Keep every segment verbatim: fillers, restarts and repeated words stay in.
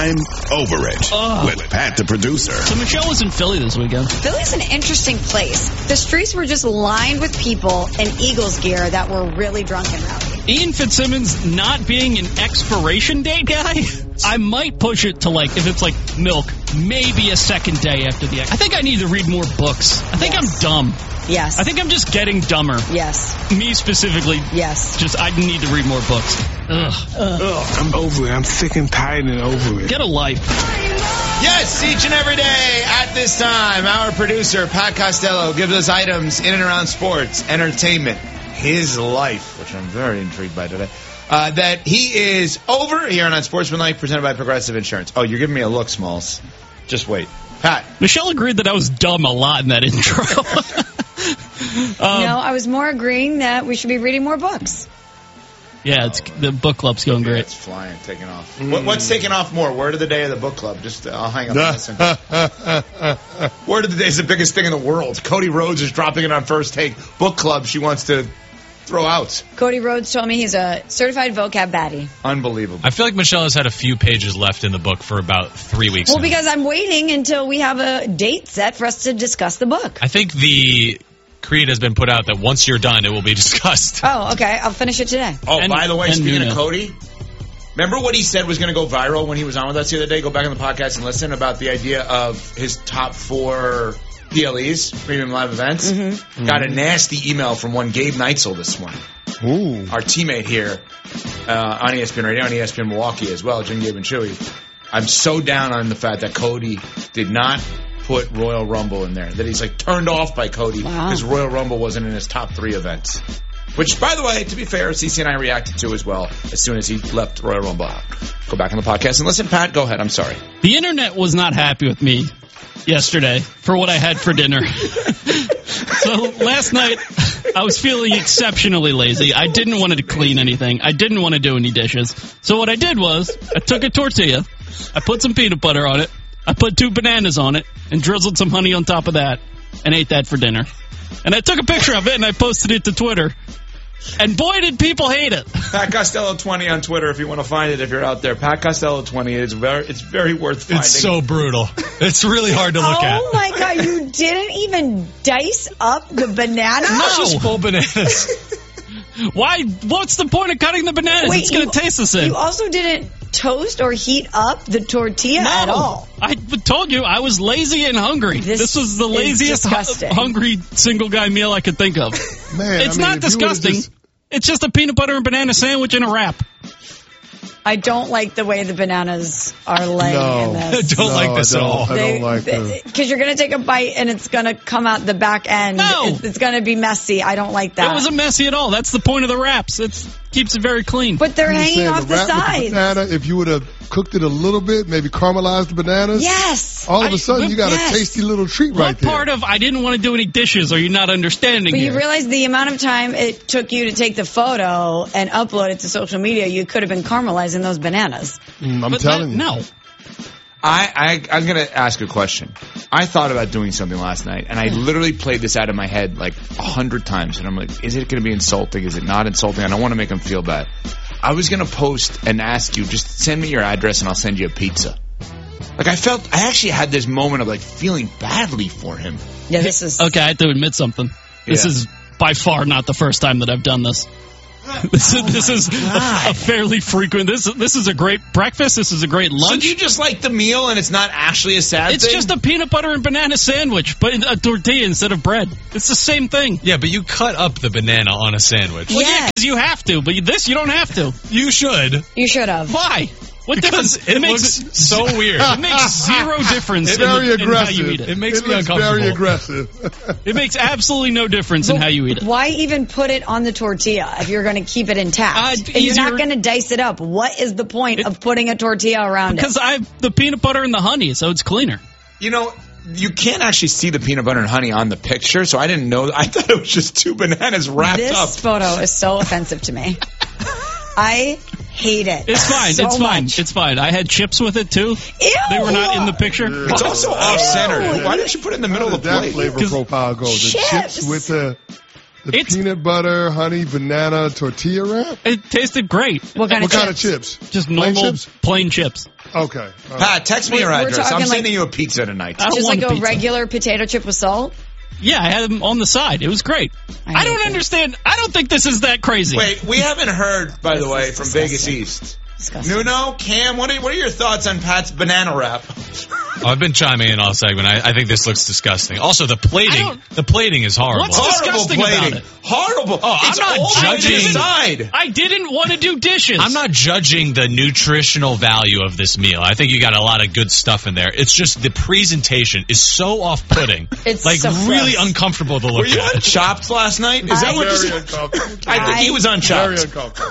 I'm Over It Ugh. with Pat the producer. So Michelle was in Philly this weekend. Philly's an interesting place. The streets were just lined with people in Eagles gear that were really drunk and rowdy. Ian Fitzsimmons not being an expiration date guy, I might push it to, like, if it's like milk, maybe a second day after the... I think I need to read more books. I think Yes. I'm dumb. Yes. I think I'm just getting dumber. Yes. Me specifically. Yes. Just, I need to read more books. Ugh. Ugh, I'm over it. I'm sick and tired and over it. Get a life. Yes, each and every day at this time, our producer, Pat Costello, gives us items in and around sports, entertainment, his life, which I'm very intrigued by today, uh, that he is over here on Unsportsmanlike, presented by Progressive Insurance. Oh, you're giving me a look, Smalls. Just wait. Pat. Michelle agreed that I was dumb a lot in that intro. um, no, I was more agreeing that we should be reading more books. Yeah, it's the book club's going Yeah, great. it's flying, taking off. What, what's taking off more? Word of the day or the book club? Just, uh, I'll hang up and listen. Word of the day is the biggest thing in the world. Cody Rhodes is dropping it on First Take. Book club she wants to throw out. Cody Rhodes told me he's a certified vocab baddie. Unbelievable. I feel like Michelle has had a few pages left in the book for about three weeks Well, now. because I'm waiting until we have a date set for us to discuss the book. I think the creed has been put out that once you're done, it will be discussed. Oh, okay. I'll finish it today. Oh, And- by the way, and speaking Nuna. of Cody, remember what he said was going to go viral when he was on with us the other day? Go back on the podcast and listen about the idea of his top four P L Es, premium live events. Mm-hmm. Got a nasty email from one Gabe Neitzel this morning. Ooh. Our teammate here uh, on E S P N Radio, on E S P N Milwaukee as well, Jim, Gabe, and Chewy. I'm so down on the fact that Cody did not put Royal Rumble in there. That he's like turned off by Cody Wow. because Royal Rumble wasn't in his top three events. Which, by the way, to be fair, C C and I reacted to as well as soon as he left Royal Rumble out. Go back on the podcast and listen. Pat, go ahead. I'm sorry. The internet was not happy with me yesterday for what I had for dinner. So last night, I was feeling exceptionally lazy. I didn't want to clean anything. I didn't want to do any dishes. So what I did was, I took a tortilla, I put some peanut butter on it, I put two bananas on it, and drizzled some honey on top of that, and ate that for dinner. And I took a picture of it, and I posted it to Twitter. And boy, did people hate it. Pat Costello twenty on Twitter if you want to find it if you're out there. Pat Costello twenty. It's very, it's very worth finding. It's so brutal. It's really hard to look at. Oh, my God. You didn't even dice up the banana? It's just full bananas. Why? What's the point of cutting the bananas? Wait, it's going you- to taste the same. You also didn't toast or heat up the tortilla No. at all. I told you I was lazy and hungry. This This, was the is laziest hu- disgusting. hungry single guy meal I could think of. Man, It's I mean, not if you would've disgusting. just- It's just a peanut butter and banana sandwich and a wrap. I don't like the way the bananas are laying No. in I this. don't No, like this I at don't. all. I don't like them. Because you're going to take a bite and it's going to come out the back end. No. It's, it's going to be messy. I don't like that. It wasn't messy at all. That's the point of the wraps. It keeps it very clean. But they're I'm hanging saying off the, wrap with sides. banana, if you would have cooked it a little bit, maybe caramelized the bananas, Yes. all of I- a sudden you got yes. a tasty little treat what right there. part of I didn't want to do any dishes are you not understanding But here? you realize the amount of time it took you to take the photo and upload it to social media, you could have been caramelizing those bananas. Mm, I'm But telling that- you. No. I, I, I'm going to ask a question. I thought about doing something last night, and I literally played this out in my head like a hundred times. And I'm like, is it going to be insulting? Is it not insulting? I don't want to make him feel bad. I was going to post and ask you, just send me your address and I'll send you a pizza. Like, I felt, I actually had this moment of like feeling badly for him. Yeah, this is... Okay, I have to admit something. This Yeah. is by far not the first time that I've done this. This is, this is a, a fairly frequent. This this is a great breakfast. This is a great So lunch. do you just like the meal and it's not actually a sad It's thing? just a peanut butter and banana sandwich, but a tortilla instead of bread. It's the same thing. Yeah, but you cut up the banana on a sandwich. Well, yeah, Yeah. because you have to, but this you don't have to. You should. You should have. Why? What Because difference? it looks so weird. It makes zero difference It's in, very the, in how aggressive. you eat it. It makes it me looks uncomfortable. very aggressive. It makes absolutely no difference in how you eat it. Why even put it on the tortilla if you're going to keep it intact? Uh, and you're not easier- going to dice it up. What is the point It- of putting a tortilla around Because it? I have the peanut butter and the honey, so it's cleaner. You know, you can't actually see the peanut butter and honey on the picture, so I didn't know. I thought it was just two bananas wrapped This up. photo is so offensive to me. I hate it. It's fine. so it's fine. much. It's fine. I had chips with it too. Ew! They were not in the picture. It's also off-center. Why didn't you put it in the middle How of did the that plate? flavor 'Cause profile go? The chips. chips with the, the It's- peanut butter, honey, banana, tortilla wrap? It tasted great. What kind What of kind of chips? chips? Just Plain normal chips? plain chips. Okay. All right. Pat, text me We're- your we're address. I'm talking sending like- you a pizza tonight. I don't Just want like a pizza. regular potato chip with salt? Yeah, I had them on the side. It was great. I I, don't hate understand. I don't think this is that crazy. Wait, we haven't heard, by the This way, is from disgusting. Vegas East. Disgusting. Nuno, Cam, what are, what are your thoughts on Pat's banana wrap? Oh, I've been chiming in all segment. I, I think this looks disgusting. Also, the I plating, don't- the plating is horrible. What's Horrible disgusting about plating. it? Horrible. Oh, I'm It's not all on judging- the side. I didn't want to do dishes. I'm not judging the nutritional value of this meal. I think you got a lot of good stuff in there. It's just the presentation is so off-putting. It's like so really gross. uncomfortable to look Were you at. on Chopped last night? Is that I- what Very you uncomfortable. I think he was on Very Chopped. uncomfortable.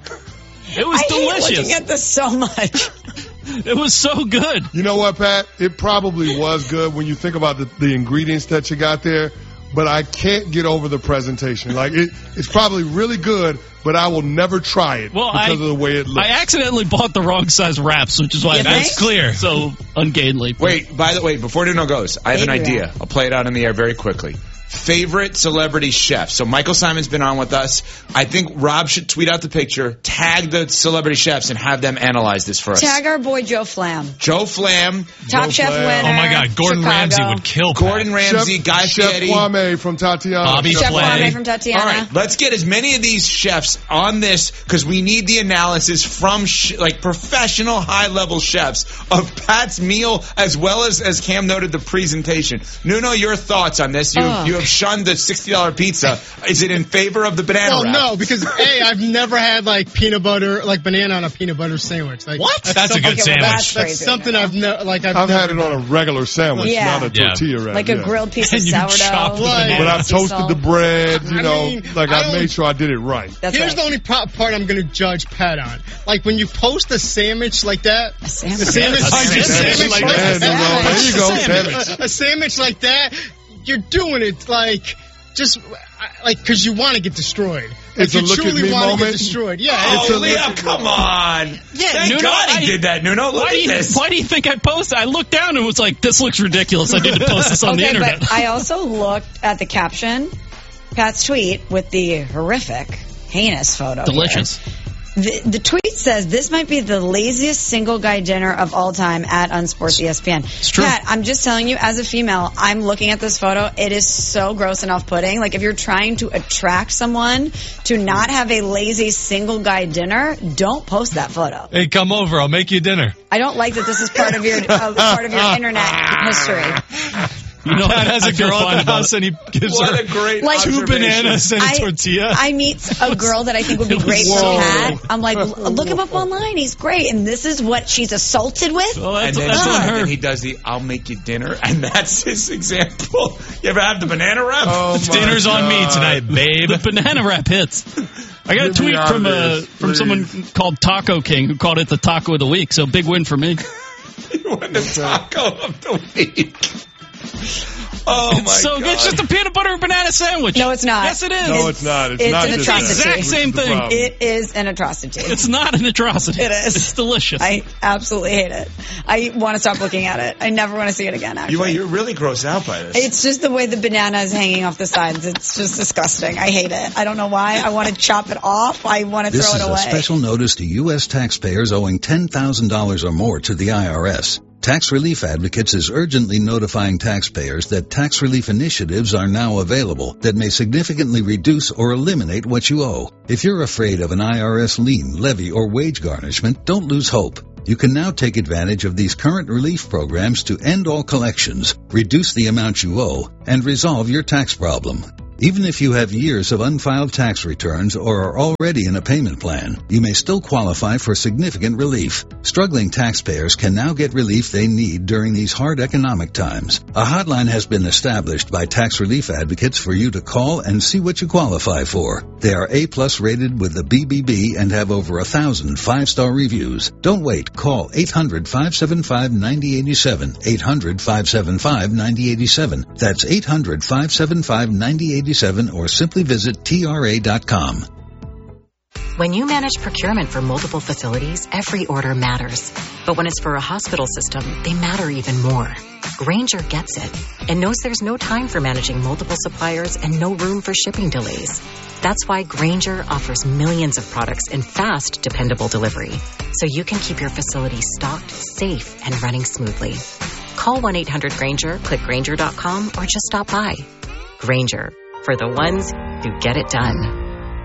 It was I hate delicious. looking at this so much. It was so good. You know what, Pat? It probably was good when you think about the, the ingredients that you got there, but I can't get over the presentation. Like, it, it's probably really good, but I will never try it Well, because I, of the way it looks. I accidentally bought the wrong size wraps, which is why You that's think? clear. So ungainly. Wait, by the way, before Nuno goes, I have an Baby idea. wrap. I'll play it out in the air very quickly. Favorite celebrity chef. So Michael Simon's been on with us. I think Rob should tweet out the picture, tag the celebrity chefs, and have them analyze this for us. Tag our boy Joe Flam. Joe Flam, Top Joe Chef Flam. winner. Oh my God, Gordon Chicago. Ramsay would kill Pat. Gordon Ramsay, Chef, Guy Chef Fieri. Kwame from Tatiana. Bobby Chef Flay. Kwame from Tatiana. All right, let's get as many of these chefs on this because we need the analysis from sh- like professional, high-level chefs of Pat's meal as well as, as Cam noted, the presentation. Nuno, your thoughts on this? You Ugh. you have shunned the sixty dollar pizza. Is it in favor of the banana Well, wrap? no, because A, I've never had like peanut butter, like banana on a peanut butter sandwich. Like, What? That's a something- good Okay, well, sandwich. that's That's crazy. something I've never like. I've, I've never had it on a regular sandwich, Yeah. not a Yeah. tortilla wrap. Like a yeah. grilled piece of And you sourdough. chop the banana. But I've Sea toasted salt. the bread, you I know, mean, like I I don't- made sure I did it right. That's Here's right. the only pro- part I'm going to judge Pat on. Like when you post a sandwich like that, A sandwich. the sandwich, A a sandwich sandwich like like Yeah, that, you know, there you go, Sandwich. sandwich. a, a sandwich like that, you're doing it like just like because you want to get destroyed. Like, It's a you look at truly me want to get moment. destroyed. Yeah, Oh, it's a Leo, look- come on. Yeah, Thank Nuno, God he I- did that, Nuno. Look Why do, at you, this. why do you think I posted? I looked down and was like, this looks ridiculous. I need to post this on the Okay, internet. but I also looked at the caption, Pat's tweet with the horrific, heinous photo. here. Delicious. The, the tweet says this might be the laziest single guy dinner of all time at Unsports E S P N. It's true. Pat, I'm just telling you, as a female, I'm looking at this photo. It is so gross and off-putting. Like, if you're trying to attract someone to not have a lazy single guy dinner, don't post that photo. Hey, come over. I'll make you dinner. I don't like that this is part of your uh, part of your internet history. You know, Pat has I a feel girl fine at the about house it. and he gives What her a great Like- two observation. bananas and a I, tortilla. I meet a girl that I think would be great for Whoa. Pat. I'm like, "L- look him up online. He's great. And this is what she's assaulted with? Well, And that's, then, that's on and her. then he does the "I'll make you dinner," and that's his example. You ever have the banana wrap? Oh, my Dinner's on me God. tonight, babe. The banana wrap hits. I got a Get me tweet out from of uh, this, from please. someone called Taco King who called it the taco of the week. So big win for me. You won the taco of the week. Oh my so God! it's just a peanut butter and banana sandwich. No, it's not. Yes, it is. No, it's not. It's, It's not an just atrocity. that. Exact Which is same the thing. problem. It is an atrocity. It's not an atrocity. It is. It's delicious. I absolutely hate it. I want to stop looking at it. I never want to see it again, You, actually. you're really grossed out by this. It's just the way the banana is hanging off the sides. It's just disgusting. I hate it. I don't know why. I want to chop it off. I want to This throw is it a away. special notice to U S taxpayers owing ten thousand dollars or more to the I R S. Tax Relief Advocates is urgently notifying taxpayers that tax relief initiatives are now available that may significantly reduce or eliminate what you owe. If you're afraid of an I R S lien, levy, or wage garnishment, don't lose hope. You can now take advantage of these current relief programs to end all collections, reduce the amount you owe, and resolve your tax problem. Even if you have years of unfiled tax returns or are already in a payment plan, you may still qualify for significant relief. Struggling taxpayers can now get relief they need during these hard economic times. A hotline has been established by Tax Relief Advocates for you to call and see what you qualify for. They are A-plus rated with the B B B and have over a thousand five-star reviews. Don't wait. Call eight hundred, five seven five, nine zero eight seven, eight hundred, five seven five, nine zero eight seven. That's eight hundred, five seven five, nine zero eight seven or simply visit T R A dot com. When you manage procurement for multiple facilities, every order matters. But when it's for a hospital system, they matter even more. Grainger gets it and knows there's no time for managing multiple suppliers and no room for shipping delays. That's why Grainger offers millions of products in fast, dependable delivery. so you can keep your facility stocked, safe, and running smoothly. Call one eight hundred Granger, click Granger dot com, or just stop by. Granger, for the ones who get it done.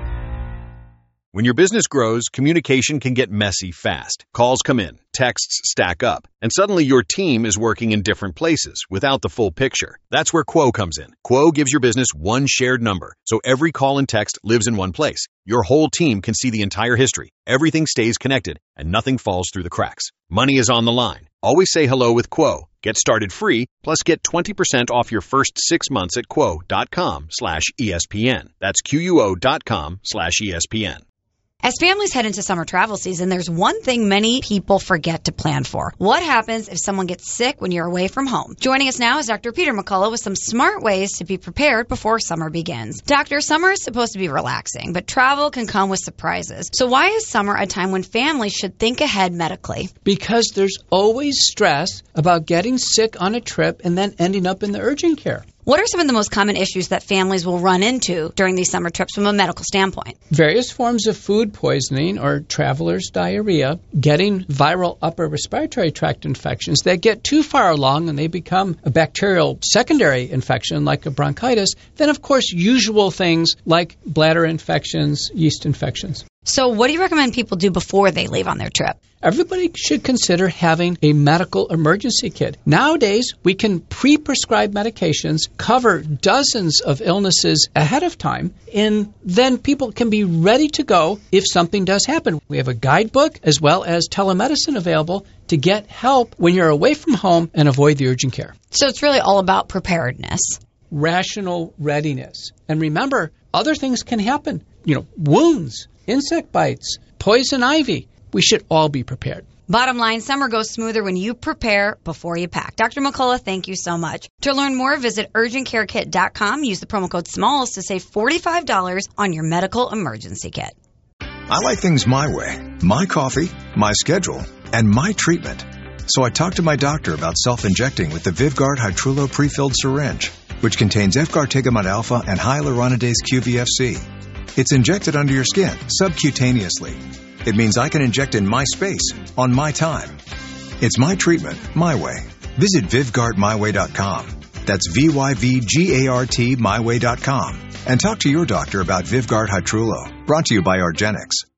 When your business grows, communication can get messy fast. Calls come in, texts stack up, and suddenly your team is working in different places without the full picture. That's where Quo comes in. Quo gives your business one shared number, so every call and text lives in one place. Your whole team can see the entire history. Everything stays connected, and nothing falls through the cracks. Money is on the line. Always say hello with Quo. Get started free, plus get twenty percent off your first six months at quo.com slash ESPN. That's Q-U-O dot com slash ESPN. As families head into summer travel season, there's one thing many people forget to plan for. What happens if someone gets sick when you're away from home? Joining us now is Doctor Peter McCullough with some smart ways to be prepared before summer begins. Doctor, summer is supposed to be relaxing, but travel can come with surprises. So why is summer a time when families should think ahead medically? Because there's always stress about getting sick on a trip and then ending up in the urgent care. What are some of the most common issues that families will run into during these summer trips from a medical standpoint? Various forms of food poisoning or traveler's diarrhea, getting viral upper respiratory tract infections that get too far along and they become a bacterial secondary infection like a bronchitis, then of course usual things like bladder infections, yeast infections. So what do you recommend people do before they leave on their trip? Everybody should consider having a medical emergency kit. Nowadays, we can pre-prescribe medications, cover dozens of illnesses ahead of time, and then people can be ready to go if something does happen. We have a guidebook as well as telemedicine available to get help when you're away from home and avoid the urgent care. So it's really all about preparedness. Rational readiness. And remember, other things can happen. You know, wounds, insect bites, poison ivy. We should all be prepared. Bottom line, summer goes smoother when you prepare before you pack. Doctor McCullough, thank you so much. To learn more, visit urgent care kit dot com. Use the promo code SMALLS to save forty-five dollars on your medical emergency kit. I like things my way. My coffee, my schedule, and my treatment. So I talked to my doctor about self-injecting with the Vyvgart Hytrulo pre-filled syringe, which contains Efgartigimod alpha and hyaluronidase Q V F C. It's injected under your skin, subcutaneously. It means I can inject in my space, on my time. It's my treatment, my way. Visit Vyvgart my way dot com. That's V Y V G A R T my way dot com. And talk to your doctor about Vyvgart Hytrulo. Brought to you by argenx.